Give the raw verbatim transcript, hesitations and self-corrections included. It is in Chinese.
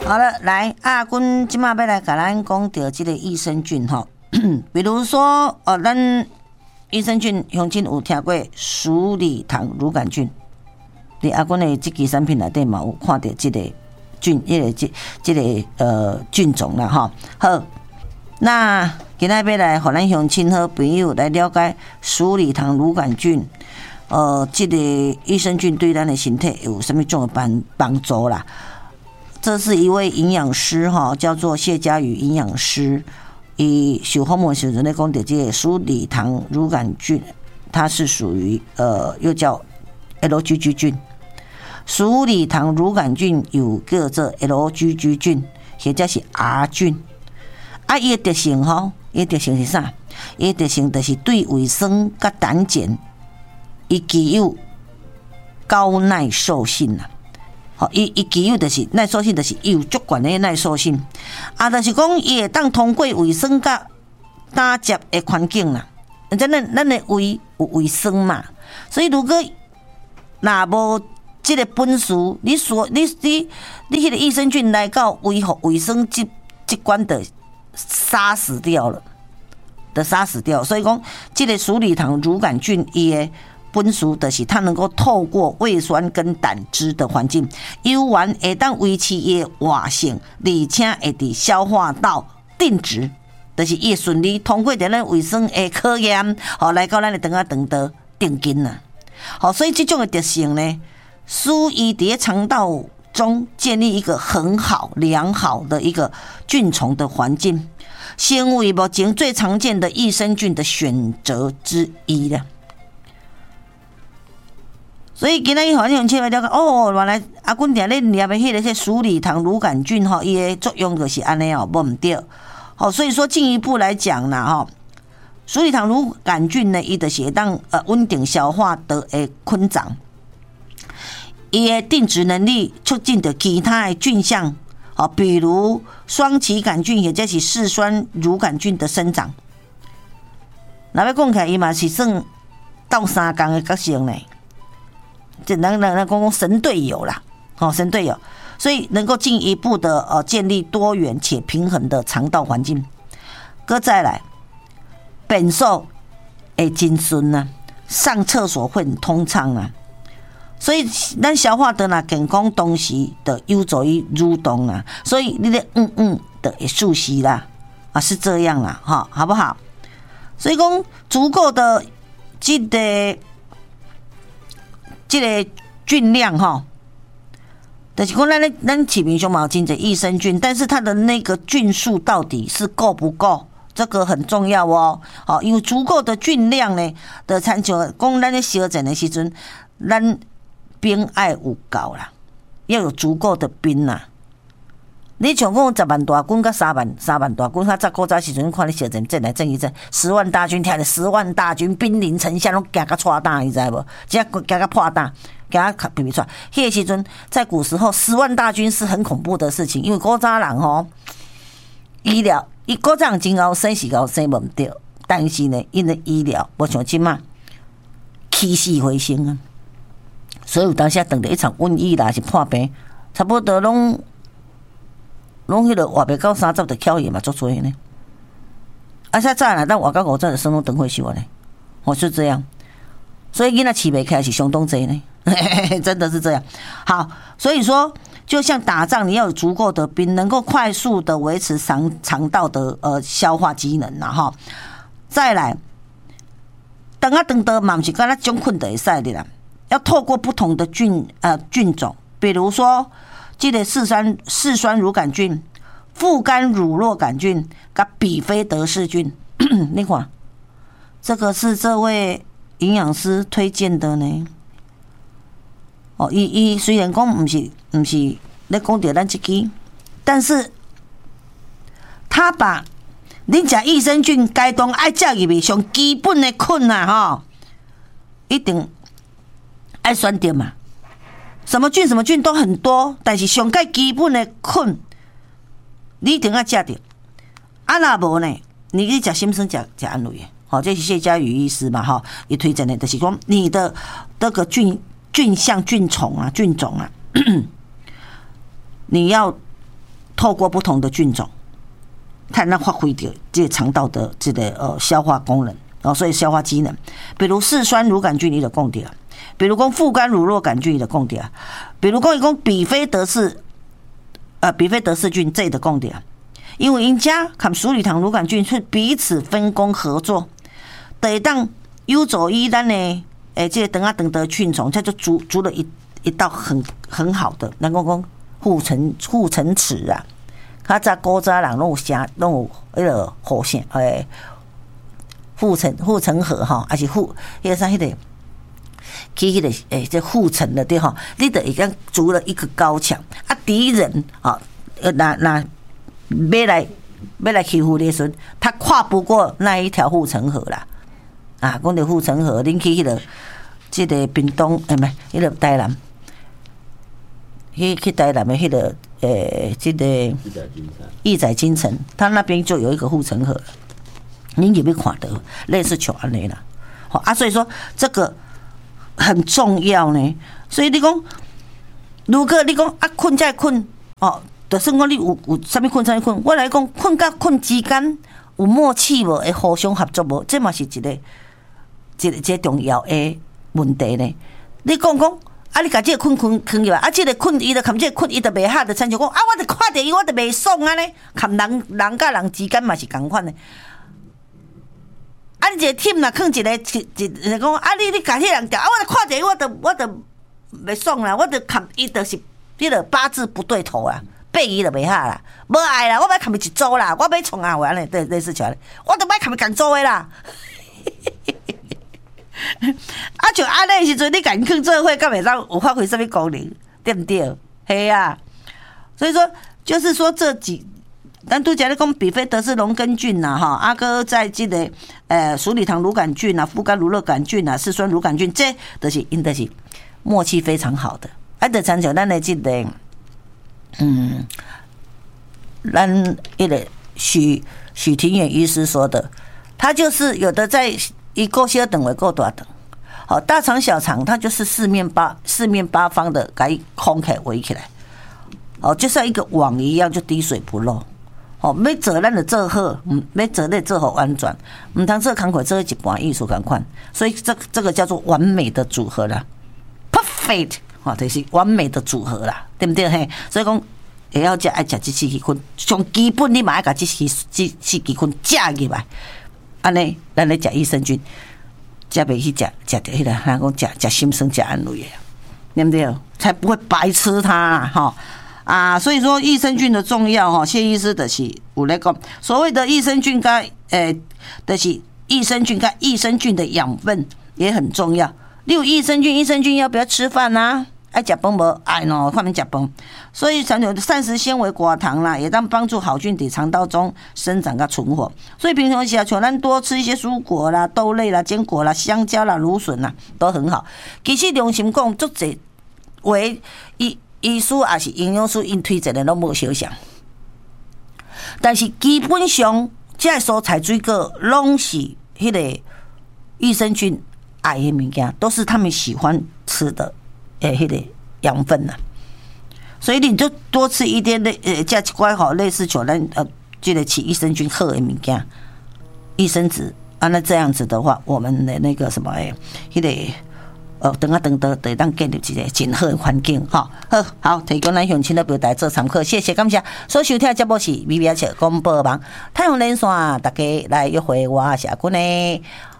好了，来啊，阮即马要来甲咱讲到即个益生菌吼，比如说哦，咱益生菌乡亲有听过鼠李糖乳杆菌，伫阿阮的即期产品内底嘛有看到即个菌，迄、那个即即、这个呃菌种啦吼。好，那今仔要来互咱乡亲好朋友来了解鼠李糖乳杆菌。呃，这个益生菌对咱的身体有什么种的帮帮助啦？这是一位营养师哈，叫做谢佳宇营养师。以受访问时阵咧讲到这个鼠李糖乳杆菌，它是属于呃又叫 L G G 菌。鼠李糖乳杆菌有叫做 L G G 菌，或者是 R 菌。啊，伊的特性吼，伊的特性是啥？伊的特性就是对卫生甲胆碱。伊具有高耐受性啦，好，伊伊具有就是耐受性，就是伊有足悬的耐受性，啊，就是讲伊会当通过卫生甲打结的环境啦，咱咱咱的胃有卫生嘛，所以如果若无即个本事，你所你你你迄个益生菌来到胃和卫生机机关的杀死掉了，的杀死掉，所以讲即个鼠李糖乳杆菌伊的本事就是它能够透过胃酸跟胆汁的环境，优完会当维持伊的活性，而且会伫消化道定植，就是伊顺利通过咱卫生的科验，好来到咱的肠仔肠道定根啦。好，所以这种的特性呢，使伊伫肠道中建立一个很好良好的一个菌虫的环境，成为目前最常见的益生菌的选择之一了。所以今仔日好像去了解哦，原来阿阮定咧念的迄个些鼠李糖乳杆菌吼，伊的作用就是安尼哦，无毋对。好，所以说进一步来讲啦吼，鼠李糖乳杆菌呢，伊就是会当呃稳定消化道的昆长，伊的定植能力促进着其他的菌相，好，比如双歧杆菌或者是嗜酸乳杆菌的生长。若要讲起来，伊嘛是算斗三工的角色呢。这能能能讲讲神队友啦，哦，神队友，所以能够进一步的呃建立多元且平衡的肠道环境。搁再来，便所会真顺啊，上厕所会很通畅啊，所以咱消化道若健康，同时的有助于蠕动啊，所以你的嗯嗯的会舒适啦，啊是这样啦，哈，好不好？所以讲足够的这个。这个菌量哈，就是讲咱咱市面上嘛有真侪益生菌，但是它的那个菌数到底是够不够，这个很重要哦。好，有足够的菌量呢的参照，讲咱咧烧疹的时阵，咱冰爱有够啦，要有足够的冰啦。你像讲十万大军甲三万三万大军，较早古早时阵看你烧疹，阵来阵去阵，十万大军听着十万大军兵临城下，拢行甲错大，你知无？只行甲破大，行甲皮皮出。迄个时阵，在古时候，十万大军是很恐怖的事情，因为古早人吼医疗，伊古早人真后生是后生无对，但是呢，因的医疗无像即马起死回生啊，所以有当时等着一场瘟疫啦，是破病，差不多拢。拢迄个活袂到三十就翘去嘛，足多呢。啊，现在啦，咱活到五十就生拢长退休呢，我是这样。所以囡仔饲袂起来是相当多呢，真的是这样。好，所以说，就像打仗，你要有足够的兵，能够快速的维持肠肠道的呃消化机能啦哈。再来，肠啊肠道嘛，不是干那种困的会使的啦，要透过不同的菌呃菌种，比如说。这个嗜酸嗜酸乳杆菌、副肝乳酪杆菌、跟比菲德氏菌，你看，这个是这位营养师推荐的呢。哦，伊伊虽然讲不是不是咧讲到咱这支，但是他把恁食益生菌该当爱食入去上基本的菌啊，吼，一定爱选对嘛。什么菌什么菌都很多，但是上介基本的菌，你一定要食着。啊，若无呢，你去食心酸食食安慰的。好，这是谢佳宇医师嘛，哈，也推荐的，就是讲你的那个菌菌相、菌虫啊、菌种啊，你要透过不同的菌种，看它发挥的这个肠道的这个呃消化功能哦，所以消化机能，比如四酸乳杆菌你就讲对了，比如讲副甘乳酪杆菌你就讲对了，比如讲伊讲比菲德氏呃比菲德氏菌这的讲对了，因为因家含鼠李糖乳杆菌是彼此分工合作，就会当有助于咱的诶这个肠啊肠的菌虫，它就筑筑了一一道很很好的，咱讲讲护城护城池啊。较早古早人拢有写，拢有迄个护城诶护城护城河吼，还是护迄个啥迄个去迄个诶这护城的对吼，你得已经筑了一个高墙啊，敌人啊，呃那那要来要来欺负你时，他跨不过那一条护城河啦。啊，讲到护城河，恁去迄个即个屏东诶，唔系迄个台南，去去台南的迄个。呃，这个义载金城，他那边就有一个护城河，你有没有看到？类似像安尼啦，好啊，所以说这个很重要呢。所以你讲，如果你讲啊困再困哦，就算讲你有有啥物困啥物困，我来讲困甲困之间有默契无？会互相合作无？这嘛是一个一个最重要的问题呢。你讲讲。啊！你甲这个困困困入来，啊！这个困伊就含这个困，伊就袂下，就亲像讲啊！我就看着伊，我就袂爽安尼。含人人甲人之间嘛是共款的。啊！你一个 team 若囥一个一一讲啊！你你甲迄人调啊！我就看着伊，我就我就袂爽啦。我就含伊就是迄个八字不对头啊，八字就袂下啦，无爱啦。我要含伊一组啦，我要创啊！安尼对类似像，我就要含伊共组的啦。啊，像安尼时阵，你敢去做伙，敢袂当有发挥什么功能，对不对？嘿啊，所以说，就是说这几，咱拄则咧讲比菲德氏龙根菌呐，哈，阿哥在这个呃鼠李糖乳杆菌啊、副甘乳酪杆菌啊、四酸乳杆菌，这都是因都是默契非常好的。啊，就参照咱的这个，嗯，咱一个许许庭远医师说的，他就是有的在。以够小等为够大等，好大肠小肠，它就是四面八四面八方的给它空起来围起来，哦，就像一个网一样，就滴水不漏。哦，要做咱就做好，嗯，要做咱做好完全，唔通做工课做一半艺术感款，所以这这个叫做完美的组合啦 ，perfect， 哦，就是完美的组合啦，对不对嘿？所以讲会晓食爱食这四支菌，上基本你嘛爱甲这四这四支菌食入来。安尼，咱咧食益生菌，才袂去食食着迄个，人讲食食心酸食安慰的，对不对？才不会白吃它哈啊！所以说益生菌的重要哈，谢医师的是有咧讲，所谓的益生菌跟诶的是益生菌跟益生菌的养分也很重要。例如益生菌，益生菌要不要吃饭啊？爱食饭无？爱喏，看免食饭。所以常有膳食纤维、寡糖啦，也当帮助好菌在肠道中生长跟存活。所以平常时啊，像咱多吃一些蔬果啦、豆类啦、坚果啦、香蕉啦、芦笋啦，都很好。其实良心讲，足侪为医医师也是营养师因推荐的拢无相像，但是基本上这些蔬菜水果拢是迄个益生菌爱的物件，都是他们喜欢吃的。诶，迄个养分呐、啊，所以你就多吃一点类呃，加一寡好类似像咱呃，这个起益生菌好的物件，益生质啊，那这样子的话，我们的那个什么诶，迄、那个呃，等啊等等，得当建立一个真好的环境哈。好，好，提供咱乡亲的表达做参考，谢谢感谢。所收听的节目是 B B S 广播网，太阳连线，大家来约会我是阿君呢。